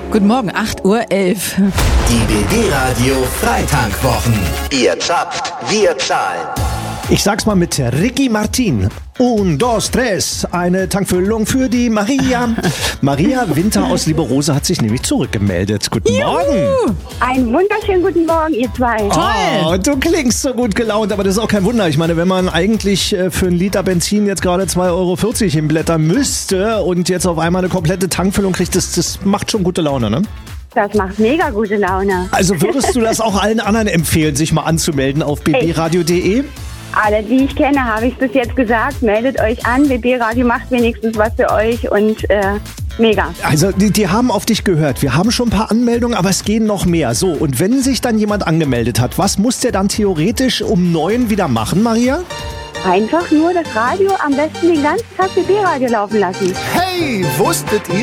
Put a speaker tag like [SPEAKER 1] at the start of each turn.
[SPEAKER 1] Guten Morgen, 8:11 Uhr.
[SPEAKER 2] Die BB-Radio Freitankwochen. Ihr zapft, wir zahlen.
[SPEAKER 3] Ich sag's mal mit Ricky Martin. Un, dos, tres. Eine Tankfüllung für die Maria. Maria Winter aus Lieberose hat sich nämlich zurückgemeldet. Guten Morgen.
[SPEAKER 4] Einen wunderschönen guten Morgen, ihr zwei.
[SPEAKER 3] Oh, du klingst so gut gelaunt, aber das ist auch kein Wunder. Ich meine, wenn man eigentlich für einen Liter Benzin jetzt gerade 2,40 Euro hinblättern müsste und jetzt auf einmal eine komplette Tankfüllung kriegt, das macht schon gute Laune, ne?
[SPEAKER 4] Das macht mega gute Laune.
[SPEAKER 3] Also würdest du das auch allen anderen empfehlen, sich mal anzumelden auf bbradio.de?
[SPEAKER 4] Alle, die ich kenne, habe ich bis jetzt gesagt, meldet euch an. BB Radio macht wenigstens was für euch und mega.
[SPEAKER 3] Also die haben auf dich gehört. Wir haben schon ein paar Anmeldungen, aber es gehen noch mehr. So, und wenn sich dann jemand angemeldet hat, was muss der dann theoretisch um 9 wieder machen, Maria?
[SPEAKER 4] Einfach nur das Radio am besten den ganzen Tag BB Radio laufen lassen.
[SPEAKER 2] Hey, wusstet ihr?